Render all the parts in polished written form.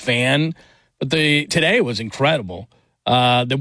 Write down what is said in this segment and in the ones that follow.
fan, but today was incredible. The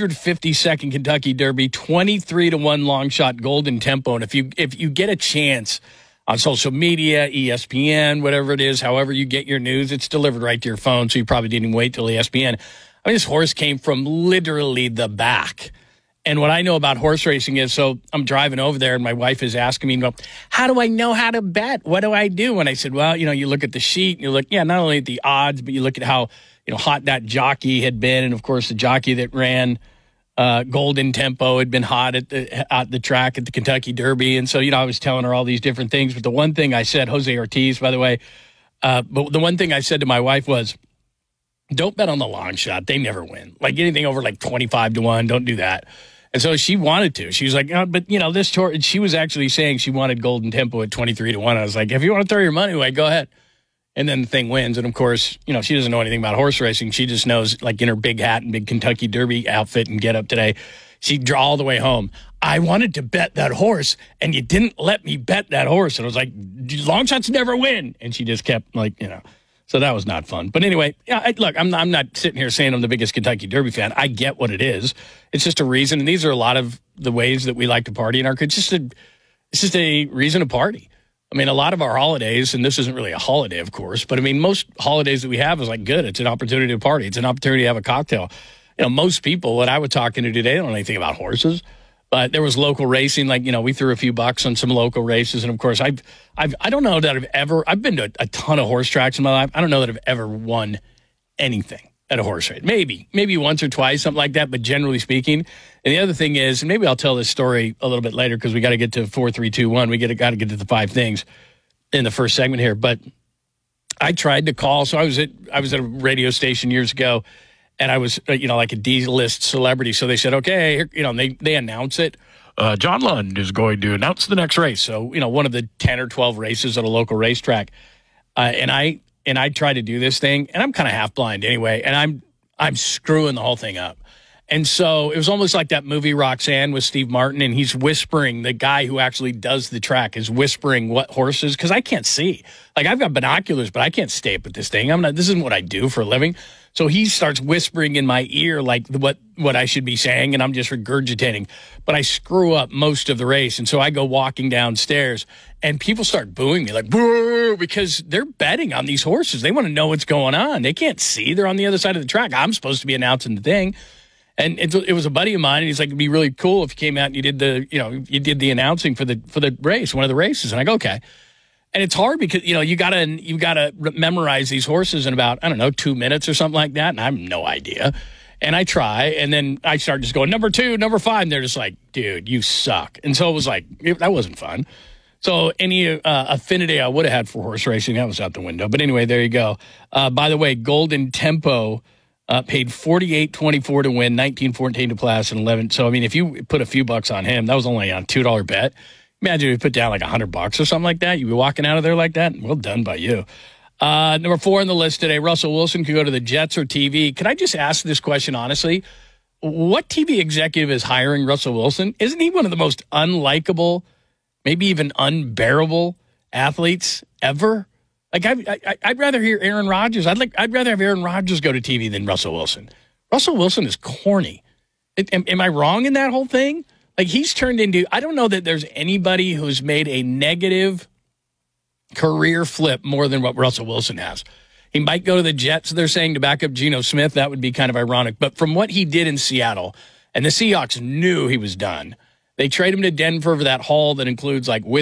152nd Kentucky Derby, 23-1 long shot Golden Tempo. And if you get a chance on social media, ESPN, whatever it is, however you get your news, it's delivered right to your phone. So you probably didn't wait till ESPN. I mean, this horse came from literally the back. And what I know about horse racing is, so I'm driving over there and my wife is asking me, well, how do I know how to bet? What do I do? And I said, well, you look at the sheet and you look, not only at the odds, but you look at how, hot that jockey had been. And of course, the jockey that ran Golden Tempo had been hot at the track at the Kentucky Derby. And so, I was telling her all these different things. But the one thing I said, Jose Ortiz, by the way, but the one thing I said to my wife was, don't bet on the long shot. They never win. Like anything over like 25-1, don't do that. And so she wanted to. She was like, but this tour. She was actually saying she wanted Golden Tempo at 23-1. I was like, if you want to throw your money away, go ahead. And then the thing wins. And of course, she doesn't know anything about horse racing. She just knows, like in her big hat and big Kentucky Derby outfit and get up today, she'd draw all the way home. I wanted to bet that horse, and you didn't let me bet that horse. And I was like, long shots never win. And she just kept So that was not fun. But anyway, look, I'm not sitting here saying I'm the biggest Kentucky Derby fan. I get what it is. It's just a reason. And these are a lot of the ways that we like to party in our kids. It's just a reason to party. I mean, a lot of our holidays, and this isn't really a holiday, of course, but I mean, most holidays that we have is like good. It's an opportunity to party. It's an opportunity to have a cocktail. Most people that I was talking to today don't know anything about horses. But there was local racing, like, we threw a few bucks on some local races. And of course, I don't know that I've been to a ton of horse tracks in my life. I don't know that I've ever won anything at a horse race. Maybe once or twice, something like that. But generally speaking, and the other thing is, and maybe I'll tell this story a little bit later because we got to get to 4, 3, 2, 1. We got to get to the 5 things in the first segment here. But I tried to call. So I was at a radio station years ago. And I was, like a D-list celebrity. So they said, okay, they announce it. John Lund is going to announce the next race. So, one of the 10 or 12 races at a local racetrack. And I try to do this thing, and I'm kind of half blind anyway. And I'm screwing the whole thing up. And so it was almost like that movie Roxanne with Steve Martin, and he's whispering, the guy who actually does the track is whispering what horses, because I can't see. Like, I've got binoculars, but I can't stay up at this thing. This isn't what I do for a living. So he starts whispering in my ear, like what I should be saying, and I'm just regurgitating. But I screw up most of the race. And so I go walking downstairs, and people start booing me, like, boo, because they're betting on these horses. They want to know what's going on. They can't see. They're on the other side of the track. I'm supposed to be announcing the thing. And it was a buddy of mine, and he's like, it'd be really cool if you came out and you did the announcing for the race, one of the races. And I go, okay. And it's hard because, you gotta memorize these horses in about, 2 minutes or something like that. And I have no idea. And I try, and then I start just going, number 2, number 5. And they're just like, dude, you suck. And so it was like, that wasn't fun. So any affinity I would have had for horse racing, that was out the window. But anyway, there you go. By the way, Golden Tempo paid $48.24 to win, $19.14 to Place, and 11. So, if you put a few bucks on him, that was only a $2 bet. Imagine if you put down like $100 or something like that. You'd be walking out of there like that. Well done by you. Number 4 on the list today, Russell Wilson could go to the Jets or TV. Can I just ask this question honestly? What TV executive is hiring Russell Wilson? Isn't he one of the most unlikable, maybe even unbearable athletes ever? Like, I'd rather hear Aaron Rodgers. I'd rather have Aaron Rodgers go to TV than Russell Wilson. Russell Wilson is corny. Am I wrong in that whole thing? Like, he's turned into, I don't know that there's anybody who's made a negative career flip more than what Russell Wilson has. He might go to the Jets, they're saying, to back up Geno Smith. That would be kind of ironic. But from what he did in Seattle, and the Seahawks knew he was done, they trade him to Denver for that haul that includes, like, with